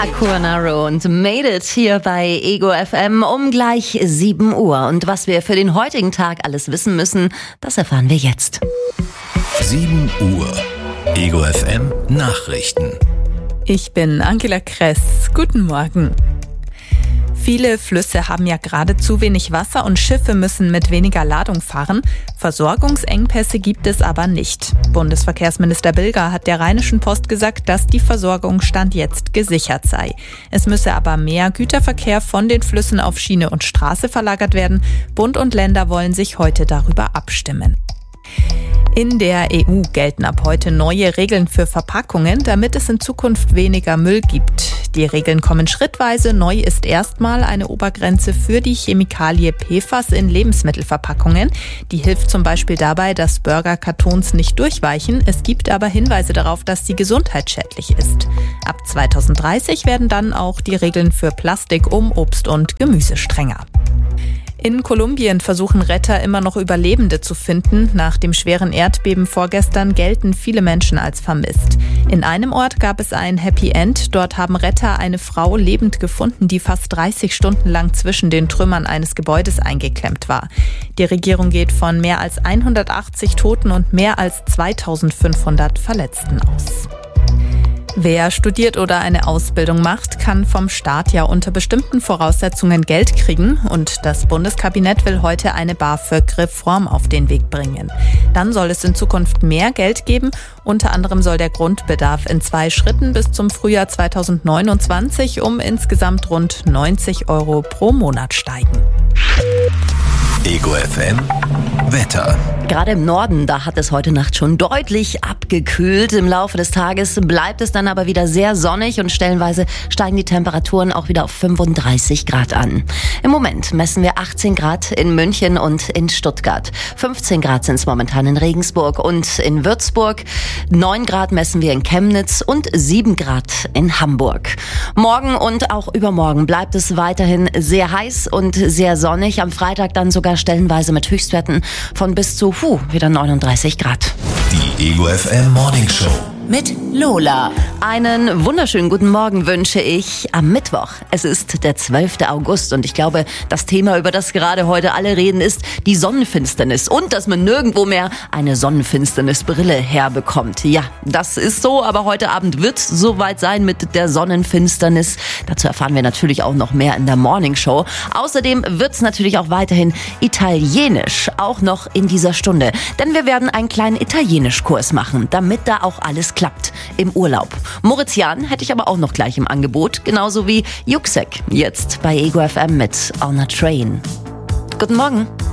Aquanaro und Made It hier bei Ego FM um gleich 7 Uhr. Und was wir für den heutigen Tag alles wissen müssen, das erfahren wir jetzt. 7 Uhr. Ego FM Nachrichten. Ich bin Angela Kress. Guten Morgen. Viele Flüsse haben ja gerade zu wenig Wasser und Schiffe müssen mit weniger Ladung fahren. Versorgungsengpässe gibt es aber nicht. Bundesverkehrsminister Bilger hat der Rheinischen Post gesagt, dass die Versorgung Stand jetzt gesichert sei. Es müsse aber mehr Güterverkehr von den Flüssen auf Schiene und Straße verlagert werden. Bund und Länder wollen sich heute darüber abstimmen. In der EU gelten ab heute neue Regeln für Verpackungen, damit es in Zukunft weniger Müll gibt. Die Regeln kommen schrittweise. Neu ist erstmal eine Obergrenze für die Chemikalie PFAS in Lebensmittelverpackungen. Die hilft zum Beispiel dabei, dass Burgerkartons nicht durchweichen. Es gibt aber Hinweise darauf, dass sie gesundheitsschädlich ist. Ab 2030 werden dann auch die Regeln für Plastik um Obst und Gemüse strenger. In Kolumbien versuchen Retter immer noch Überlebende zu finden. Nach dem schweren Erdbeben vorgestern gelten viele Menschen als vermisst. In einem Ort gab es ein Happy End. Dort haben Retter eine Frau lebend gefunden, die fast 30 Stunden lang zwischen den Trümmern eines Gebäudes eingeklemmt war. Die Regierung geht von mehr als 180 Toten und mehr als 2500 Verletzten aus. Wer studiert oder eine Ausbildung macht, kann vom Staat ja unter bestimmten Voraussetzungen Geld kriegen. Und das Bundeskabinett will heute eine BAföG-Reform auf den Weg bringen. Dann soll es in Zukunft mehr Geld geben. Unter anderem soll der Grundbedarf in 2 Schritten bis zum Frühjahr 2029 um insgesamt rund 90 € pro Monat steigen. Ego FM Wetter. Gerade im Norden, da hat es heute Nacht schon deutlich abgekühlt. Im Laufe des Tages bleibt es dann aber wieder sehr sonnig und stellenweise steigen die Temperaturen auch wieder auf 35 Grad an. Im Moment messen wir 18 Grad in München und in Stuttgart. 15 Grad sind es momentan in Regensburg und in Würzburg. 9 Grad messen wir in Chemnitz und 7 Grad in Hamburg. Morgen und auch übermorgen bleibt es weiterhin sehr heiß und sehr sonnig. Am Freitag dann sogar stellenweise mit Höchstwerten von bis zu wieder 39 Grad. Die Ego FM Morning Show mit Lola. Einen wunderschönen guten Morgen wünsche ich am Mittwoch. Es ist der 12. August und ich glaube, das Thema, über das gerade heute alle reden, ist die Sonnenfinsternis und dass man nirgendwo mehr eine Sonnenfinsternisbrille herbekommt. Ja, das ist so, aber heute Abend wird es soweit sein mit der Sonnenfinsternis. Dazu erfahren wir natürlich auch noch mehr in der Morning Show. Außerdem wird es natürlich auch weiterhin italienisch, auch noch in dieser Stunde. Denn wir werden einen kleinen Italienischkurs machen, damit da auch alles klappt im Urlaub. Moritz Jahn hätte ich aber auch noch gleich im Angebot, genauso wie Juxek, jetzt bei Ego FM mit On a Train. Guten Morgen.